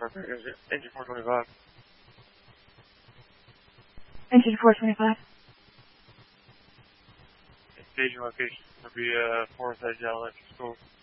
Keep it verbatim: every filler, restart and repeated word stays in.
Perfect. Engine four twenty-five. Engine four twenty-five. Station location will be uh, Forest Edge Elementary School.